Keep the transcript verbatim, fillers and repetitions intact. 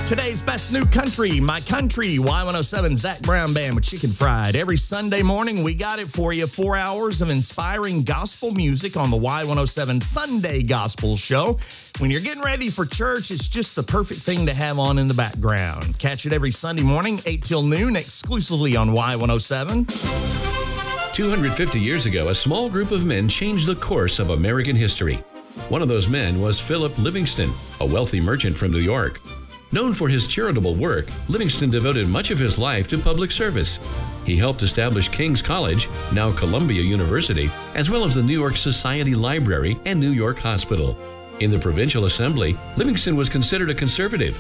Today's best new country, My Country, Y one oh seven Zach Brown Band with Chicken Fried. Every Sunday morning, we got it for you. Four hours of inspiring gospel music on the Y one oh seven Sunday Gospel Show. When you're getting ready for church, it's just the perfect thing to have on in the background. Catch it every Sunday morning, eight till noon, exclusively on Y one oh seven. two hundred fifty years ago, a small group of men changed the course of American history. One of those men was Philip Livingston, a wealthy merchant from New York. Known for his charitable work, Livingston devoted much of his life to public service. He helped establish King's College, now Columbia University, as well as the New York Society Library and New York Hospital. In the Provincial Assembly, Livingston was considered a conservative,